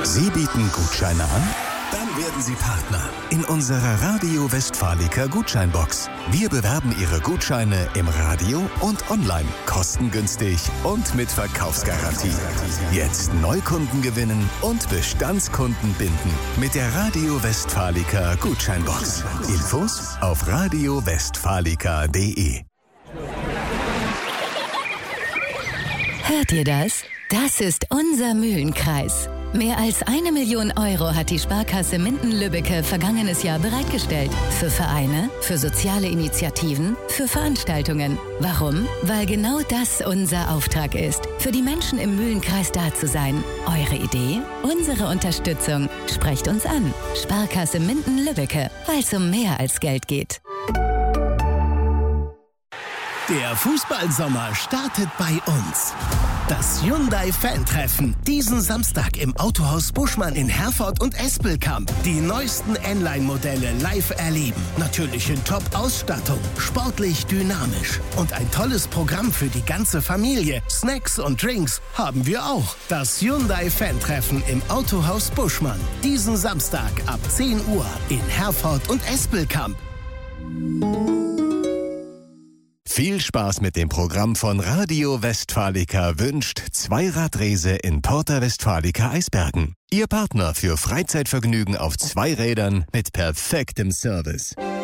Sie bieten Gutscheine an? Dann werden Sie Partner in unserer Radio Westfalica Gutscheinbox. Wir bewerben Ihre Gutscheine im Radio und online, kostengünstig und mit Verkaufsgarantie. Jetzt Neukunden gewinnen und Bestandskunden binden mit der Radio Westfalica Gutscheinbox. Infos auf radiowestfalica.de. Hört ihr das? Das ist unser Mühlenkreis. Mehr als 1 Million Euro hat die Sparkasse Minden-Lübbecke vergangenes Jahr bereitgestellt. Für Vereine, für soziale Initiativen, für Veranstaltungen. Warum? Weil genau das unser Auftrag ist. Für die Menschen im Mühlenkreis da zu sein. Eure Idee? Unsere Unterstützung. Sprecht uns an. Sparkasse Minden-Lübbecke. Weil es um mehr als Geld geht. Der Fußballsommer startet bei uns. Das Hyundai-Fan-Treffen. Diesen Samstag im Autohaus Buschmann in Herford und Espelkamp. Die neuesten N-Line-Modelle live erleben. Natürlich in Top-Ausstattung. Sportlich dynamisch. Und ein tolles Programm für die ganze Familie. Snacks und Drinks haben wir auch. Das Hyundai-Fan-Treffen im Autohaus Buschmann. Diesen Samstag ab 10 Uhr in Herford und Espelkamp. Viel Spaß mit dem Programm von Radio Westfalica wünscht Zweiradrese in Porta Westfalica Eisbergen. Ihr Partner für Freizeitvergnügen auf 2 Rädern mit perfektem Service.